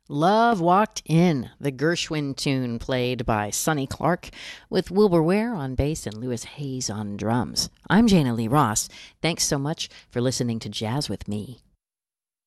Love Walked In, the Gershwin tune played by Sonny Clark with Wilbur Ware on bass and Lewis Hayes on drums. I'm Jana Lee Ross. Thanks so much for listening to Jazz with Me.